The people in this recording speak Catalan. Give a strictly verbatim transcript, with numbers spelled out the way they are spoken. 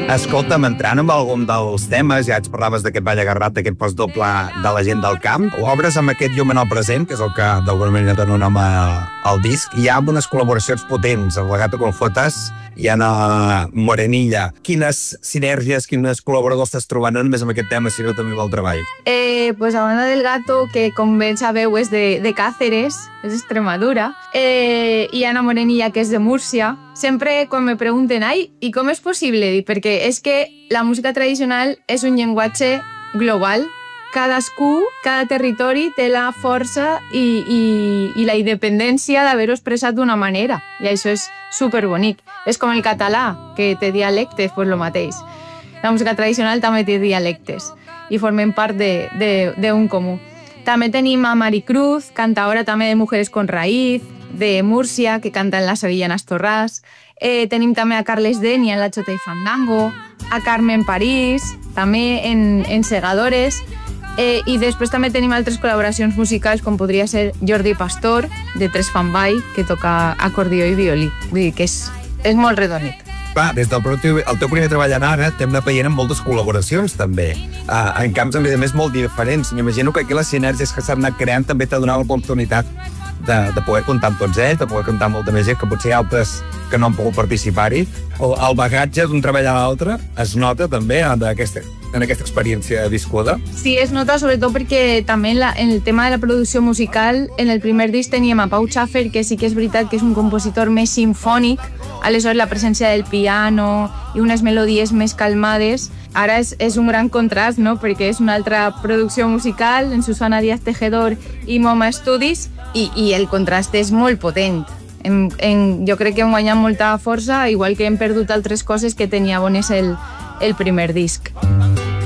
Escolta'm, entrant amb algun dels temes, ja ens parlaves d'aquest ball agarrat, d'aquest post doble de la gent del camp, obres amb aquest llum en el present, que és el que d'alguna manera dona nom al disc. Hi ha unes col·laboracions potents, el Gato con Jotas i Ana Morenilla. Quines sinergies, quines col·laboradors estàs trobant només amb aquest tema, si no també amb el treball? Eh, pues a banda del Gato, que com bé sabeu és de, de Cáceres, és d'Extremadura, eh, i Ana Morenilla, que és de Múrcia. Sempre quan me pregunten, ai, i com és possible? Perquè és que la música tradicional és un llenguatge global. Cadascú, cada territori té la força i, i, i la independència d'haver-ho expressat d'una manera. I això és superbonic. És com el català, que té dialectes, pues lo mateix. La música tradicional també té dialectes i formen part d'un comú. També tenim a Maricruz, cantaora també de Mujeres con Raíz, de Múrcia, que canta en la Sevillanas Torràs. Eh, tenim també a Carles Denia en la Xota i Fandango, a Carmen París, també en, en Segadores. Eh, I després també tenim altres col·laboracions musicals, com podria ser Jordi Pastor, de Tres Fanball, que toca acordió i violí. Vull dir que és, és molt redonit. Clar, des del teu, el teu primer treball en ara t'hem anat veient amb moltes col·laboracions també, uh, en camps a més a més molt diferents. M'imagino que aquí les sinergies que s'han anat creant també t'ha donat l'oportunitat de, de poder comptar amb tots ells, de poder comptar amb molta més gent, que potser hi ha altres que no han pogut participar-hi. El, el bagatge d'un treball a l'altre es nota també en aquesta, en aquesta experiència viscuda. Sí, es nota sobretot perquè també en, la, en el tema de la producció musical, en el primer disc teníem a Pau Schaffer, que sí que és veritat que és un compositor més simfònic, aleshores la presència del piano i unes melodies més calmades. Ara és, és un gran contrast, no? Perquè és una altra producció musical, en Susana Díaz Tejedor i Moma Studies, i, i el contrast és molt potent. En, en, jo crec que hem guanyat molta força, igual que hem perdut altres coses que tenia bones el, el primer disc.